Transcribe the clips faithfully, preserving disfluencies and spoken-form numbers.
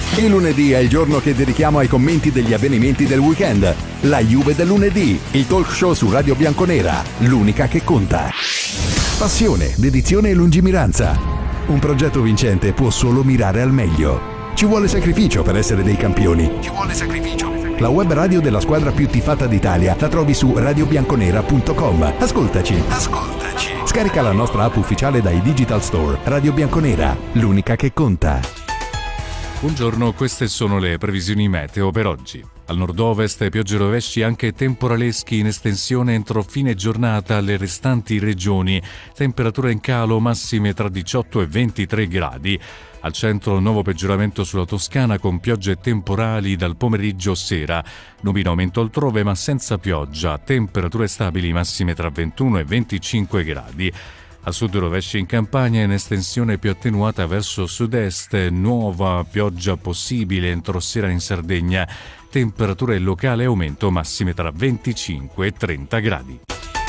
Il lunedì è il giorno che dedichiamo ai commenti degli avvenimenti del weekend. La Juve del lunedì, il talk show su Radio Bianconera, l'unica che conta. Passione, dedizione e lungimiranza. Un progetto vincente può solo mirare al meglio. Ci vuole sacrificio per essere dei campioni. Ci vuole sacrificio. La web radio della squadra più tifata d'Italia la trovi su radio bianconera punto com. Ascoltaci. Ascoltaci. Scarica la nostra app ufficiale dai digital store. Radio Bianconera, l'unica che conta. Buongiorno, queste sono le previsioni meteo per oggi. Al nord-ovest piogge e rovesci anche temporaleschi in estensione entro fine giornata alle restanti regioni. Temperature in calo massime tra diciotto e ventitré gradi. Al centro nuovo peggioramento sulla Toscana con piogge temporali dal pomeriggio sera. Nubi in aumento altrove ma senza pioggia. Temperature stabili massime tra ventuno e venticinque gradi. A sud rovesci in Campania in estensione più attenuata verso sud-est, nuova pioggia possibile entro sera in Sardegna, temperature locale aumento massime tra venticinque e trenta gradi.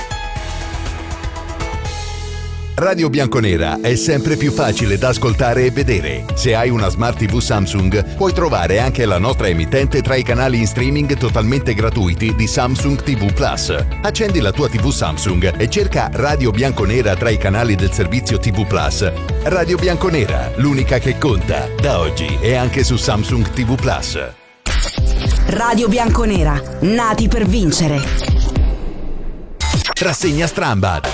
Radio Bianconera è sempre più facile da ascoltare e vedere. Se hai una Smart tivù Samsung, puoi trovare anche la nostra emittente tra i canali in streaming totalmente gratuiti di Samsung tivù Plus. Accendi la tua tivù Samsung e cerca Radio Bianconera tra i canali del servizio tivù Plus. Radio Bianconera, l'unica che conta, da oggi e anche su Samsung tivù Plus. Radio Bianconera, nati per vincere. Rassegna Strambad.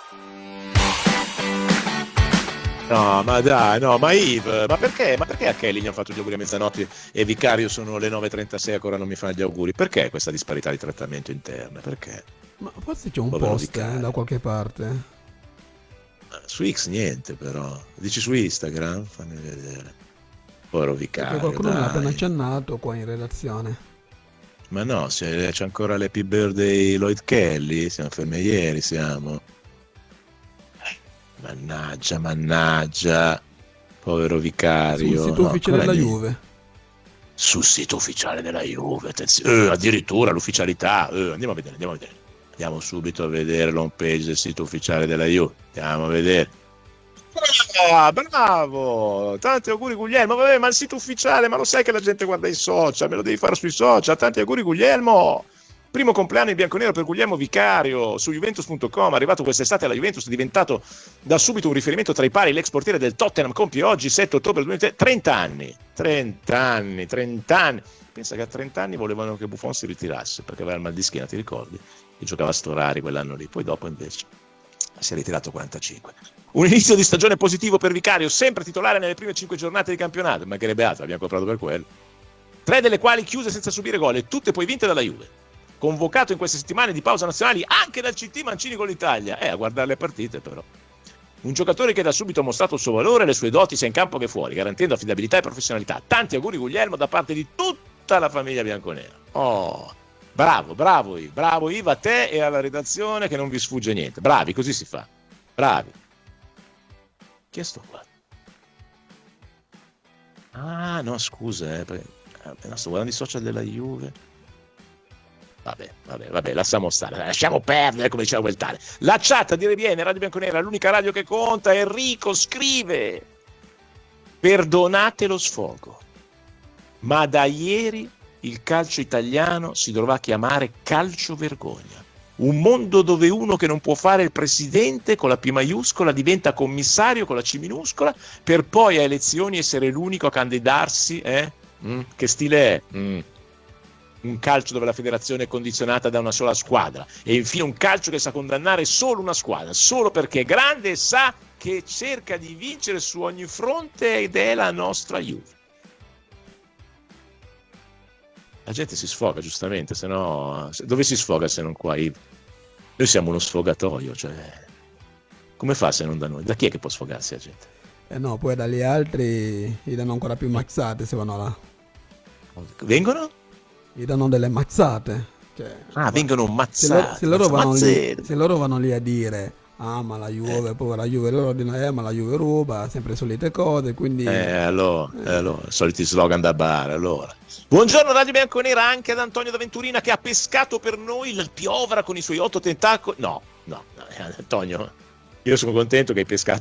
No, ma dai, no, ma Yves, ma perché? Ma perché a Kelly gli hanno fatto gli auguri a mezzanotte e Vicario sono le nove e trentasei ancora non mi fa gli auguri? Perché questa disparità di trattamento interna? Perché? Ma forse c'è un Povero post eh, da qualche parte. Su X niente però. Dici su Instagram? Fammi vedere. Povero Vicario, Perché qualcuno dai. me l'ha appena accennato qua in redazione. Ma no, c'è, c'è ancora l'Happy Birthday Lloyd Kelly, siamo fermi ieri, siamo. Mannaggia, mannaggia, povero Vicario. Sul sito no, ufficiale della niente. Juve. Sul sito ufficiale della Juve, attenzione, eh, addirittura l'ufficialità. Eh, andiamo a vedere, andiamo a vedere. Andiamo subito a vedere l'home page del sito ufficiale della Juve. Andiamo a vedere. Ah, bravo! Tanti auguri Guglielmo. Vabbè, ma il sito ufficiale, ma lo sai che la gente guarda i social, me lo devi fare sui social. Tanti auguri Guglielmo! Primo compleanno in bianconero per Guglielmo Vicario su Juventus punto com, arrivato quest'estate alla Juventus, è diventato da subito un riferimento tra i pari, l'ex portiere del Tottenham compie oggi sette ottobre duemilatré, trenta anni, trenta anni, trenta anni. Pensa che a trenta anni volevano che Buffon si ritirasse perché aveva il mal di schiena, ti ricordi? Che giocava a Storari quell'anno lì, poi dopo invece si è ritirato a quarantacinque. Un inizio di stagione positivo per Vicario, sempre titolare nelle prime cinque giornate di campionato, mancherebbe altro, abbiamo comprato per quello. Tre delle quali chiuse senza subire gol e tutte poi vinte dalla Juve. Convocato in queste settimane di pausa nazionali anche dal C T Mancini con l'Italia, eh, a guardare le partite però. Un giocatore che da subito ha mostrato il suo valore e le sue doti sia in campo che fuori, garantendo affidabilità e professionalità. Tanti auguri Guglielmo da parte di tutta la famiglia bianconera. Oh, bravo, bravo Iva, bravo Iva a te e alla redazione che non vi sfugge niente. Bravi, così si fa. Bravi. Chi è sto qua? Ah, no, scusa, eh, perché, eh, no, sto guardando i social della Juve. Vabbè, vabbè, vabbè, lasciamo stare, lasciamo perdere, come diceva quel tale. La chat a dire viene, Radio Bianconera, l'unica radio che conta. Enrico scrive: perdonate lo sfogo, ma da ieri il calcio italiano si dovrà chiamare calcio vergogna. Un mondo dove uno che non può fare il presidente con la P maiuscola diventa commissario con la C minuscola, per poi a elezioni essere l'unico a candidarsi, eh? Mm, che stile è? Mm. Un calcio dove la federazione è condizionata da una sola squadra, e infine un calcio che sa condannare solo una squadra, solo perché è grande e sa che cerca di vincere su ogni fronte, ed è la nostra Juve. La gente si sfoga, giustamente, se no dove si sfoga se non qua? Noi siamo uno sfogatoio, cioè come fa se non da noi? Da chi è che può sfogarsi la gente? Eh no, poi dagli altri gli danno ancora più mazzate se vanno là. Vengono? Gli danno delle mazzate. Cioè, ah, vengono mazzate. Se loro, se, loro vanno lì, se loro vanno lì a dire ah ma la Juve, eh. poi la Juve, loro dicono eh ma la Juve ruba, sempre le solite cose, quindi eh allora, eh. allora soliti slogan da bar. Allora buongiorno Radio Bianconera anche ad Antonio da Venturina, che ha pescato per noi la piovra con i suoi otto tentacoli. No, no, no Antonio, io sono contento che hai pescato